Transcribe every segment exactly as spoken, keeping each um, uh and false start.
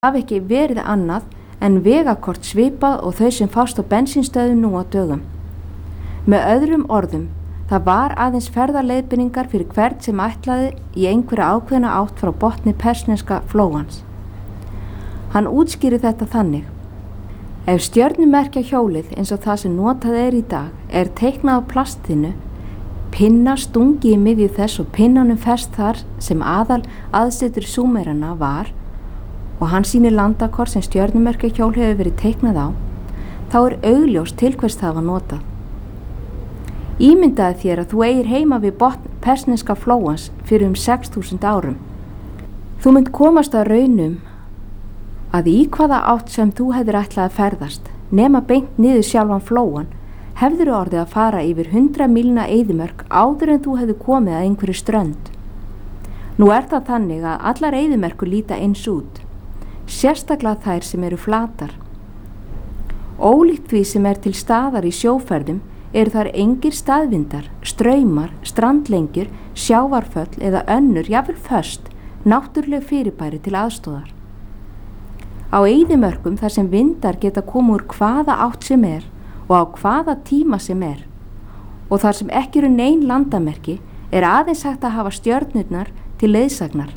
hafi ekki verið annað en vegakort svipað og þau sem fást á bensínstöðum nú á dögum. Með öðrum orðum, það var aðeins ferðaleiðbeiningar fyrir hvern sem ætlaði í einhverja ákveðna átt frá botni persneska flóans. Hann útskýrir þetta þannig: ef stjörnumerkja hjólið eins og það sem notað er í dag er teiknað á plastinu, pinna stungi í miðju þess og pinnanum fest þar sem aðal aðsetur súmerana var og hann sýnir landakort sem stjörnumerkja hjól hefur verið teiknað á, þá er augljós til hvers það var notað. Ímyndaði þér að þú eigir heima við botn persneska flóans fyrir um sex þúsund árum. Þú mynd komast að raunum að í hvaða átt sem þú hefðir ætlað að ferðast, nema beint niður sjálfan flóan, hefðir orðið að fara yfir hundrað mílna eyðimörk áður en þú hefði komið að einhverju strönd. Nú er það þannig að allar eyðimörkur líta eins út, sérstaklega þær sem eru flatar. Ólíkt því sem er til staðar í sjóferðum eru þar engir staðvindar, straumar, strandlengjur, sjávarföll eða önnur, jafnvel föst, náttúruleg fyrirbæri til aðstoðar. Á eyðimörkum þar sem vindar geta komið úr hvaða átt sem er og á hvaða tíma sem er og þar sem ekki eru nein landamerki er aðeins hægt að hafa stjörnurnar til leiðsagnar.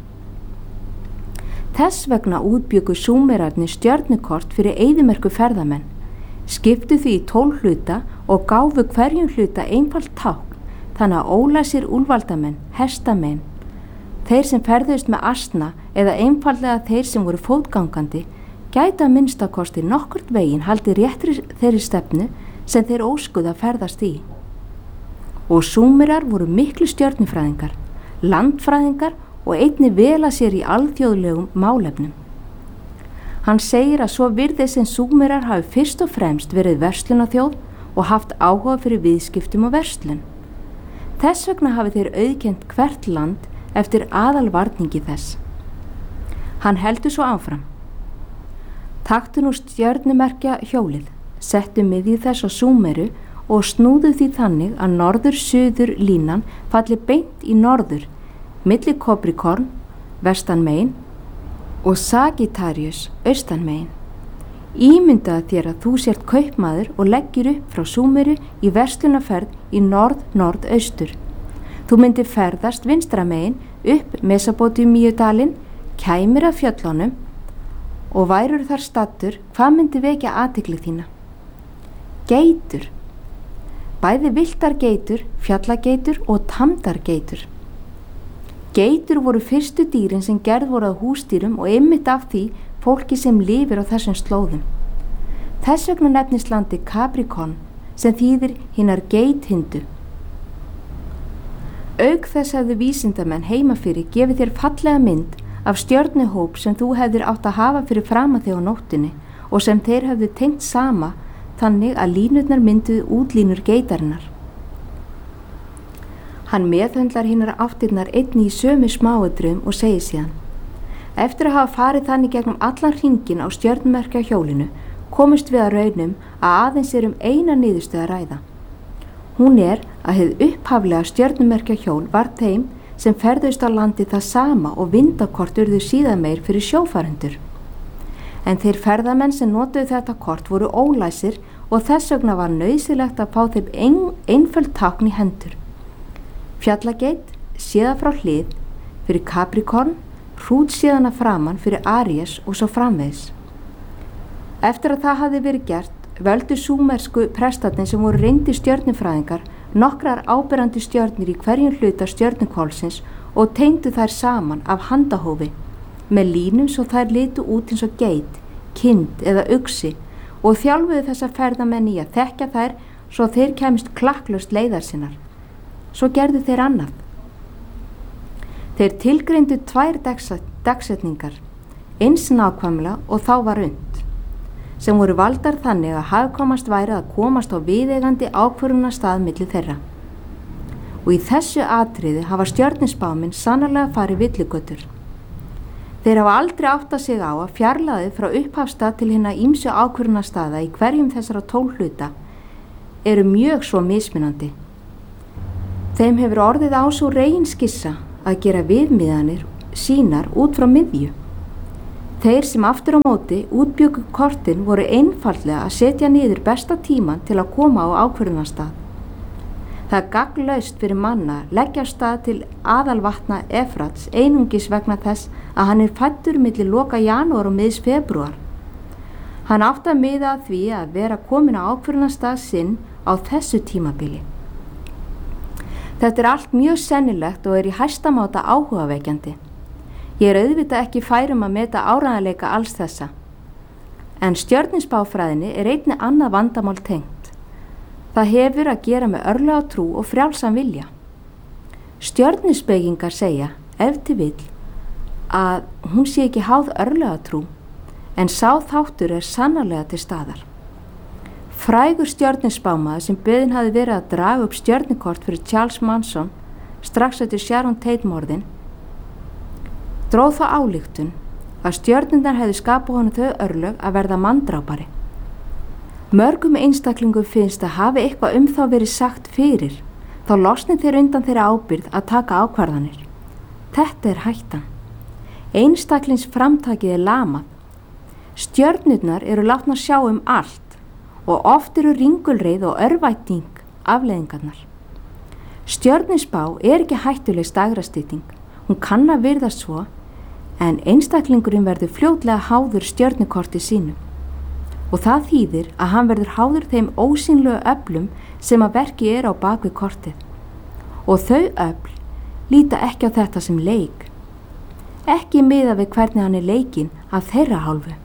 Þess vegna útbjuggu súmerarnir stjörnukort fyrir eyðimerku ferðamenn, skiptu því í tólf hluta og gáfu hverjum hluta einfalt tákn, þannig að ólæsir úlfaldamenn, hestamenn, þeir sem ferðuðust með asna eða einfallega þeir sem voru fótgangandi, gætu að minnstakosti nokkurt veginn haldið réttri þeirri stefnu sem þeir óskuðu að ferðast í. Og súmerar voru miklu stjörnufræðingar, landfræðingar og einnig vel að sér í alþjóðlegum málefnum. Hann segir að svo virðist sem súmerar hafi fyrst og fremst verið verslunarþjóð og haft áhuga fyrir viðskiptum og verslun. Þess vegna hafi þeir auðkennt hvert land eftir aðalvarningi þess. Hann heldur svo áfram: taktu nú stjörnumerkja hjólið, settu miðju þess á súmeru og snúðu því þannig að norður-suður línan falli beint í norður, milli Capricorn, vestan megin, og Sagittarius, austan megin. Ímyndaðu þér að þú sért kaupmaður og leggir upp frá súmeru í verslunarferð í norð-norðaustur. Þú myndir ferðast vinstra megin upp Mesópótamíudalinn, kæmir að fjöllunum og værur þar stattur, hvað myndi vekja athygli þína? Geitur. Bæði villtar geitur, fjallageitur og tamdar geitur. Geitur voru fyrstu dýrin sem gerð voru að húsdýrum og einmitt af því fólki sem lifir á þessum slóðum. Þess vegna nefnist landi Capricorn sem þýðir hinar geithindu. Auk þess hefðu vísindamenn heima fyrir gefið þér fallega mynd af stjörnuhóp sem þú hefðir átt að hafa fyrir framan þig á nóttinni og sem þeir hefðu tengt sama þannig að línurnar mynduðu útlínur geitarinnar. Hann meðhöndlar hinar áttirnar einnig í sömu smáatriðum og segir síðan: eftir að hafa farið þannig gegnum allan hringinn á stjörnumerkja hjólinu komust við að raunum að aðeins er um eina niðurstöðu að ræða. Hún er að hið upphaflega stjörnumerkja hjól var þeim sem ferðust á landi það sama og vindakort urðu síðan meir fyrir sjófarendur. En þeir ferðamenn sem notuðu þetta kort voru ólæsir og þess vegna var nauðsynlegt að fá þeim ein, einföld tákn í hendur. Fjallageit séða frá hlið fyrir Capricorn, hrút séðana framan fyrir Aries og svo framvegis. Eftir að það hafði verið gert, völdu súmersku prestarnir sem voru reyndir stjörnufræðingar nokkrar áberandi stjörnur í hverjum hluta stjörnuhvolfsins og tengdu þær saman af handahófi með línum svo þær litu út eins og geit, kind eða uxi og þjálfuðu þessa ferðamenn í að þekkja þær svo þeir kæmist klakklaust leiðar sinnar. Svo gerðu þeir annað. Þeir tilgreindu tvær dagsetningar, eins nákvæmlega og þá var und, sem voru valdar þannig að hagkvæmast væri að komast á viðeigandi ákvörðunarstað milli þeirra. Og í þessu atriði hafa stjörnuspámenn sannarlega farið villigötur. Þeir hafa aldrei áttað sig á að fjarlægðið frá upphafstað til hinna ýmsu ákvörðunarstaða í hverjum þessara tólf hluta eru mjög svo mismunandi. Þeim hefur orðið á svo reginskissa að gera viðmiðanir sínar út frá miðju. Þeir sem aftur á móti útbjuggu kortin voru einfaldlega að setja niður besta tíman til að koma á ákvörðunarstað. Það er gagnlaust fyrir manna leggja af stað til aðalvatna Efrats einungis vegna þess að hann er fæddur milli loka janúar og miðs febrúar. Hann átti að miða að því að vera komin á ákvörðunarstað sinn á þessu tímabili. Þetta er allt mjög sennilegt og er í hæsta máta áhugavekjandi. Ég er auðvitað ekki fær um að meta áreiðanleika alls þessa. En stjörnuspáfræðinni er einnig annað vandamál tengt. Það hefur að gera með örlagatrú og frjálsan vilja. Stjörnuspekingar segja, ef til vill, að hún sé ekki háð örlagatrú, en sá þáttur er sannarlega til staðar. Frægur stjörnuspámaður sem beðinn hafði verið að draga upp stjörnukort fyrir Charles Manson strax eftir Sharon Tate morðin, dróð þá ályktun að stjörnurnar hefði skapað honum þau örlög að verða manndrápari. Mörgum einstaklingum finnst að hafi eitthvað um þá verið sagt fyrir, þá losni þeir undan þeirra ábyrgð að taka ákvarðanir. Þetta er hættan. Einstaklings framtakið er lamað. Stjörnurnar eru látnar sjá um allt og oft eru ringulreið og örvænting afleiðingarnar. Stjörnuspá er ekki hættuleg stagrastytting. Hún kann að virðast svo, en einstaklingurinn verður fljótlega háður stjörnukorti sínu. Og það þýðir að hann verður háður þeim ósýnlegu öflum sem að verki er á bak við kortið. Og þau öfl líta ekki á þetta sem leik. Ekki miðað við hvernig hann er leikinn af þeirra hálfu.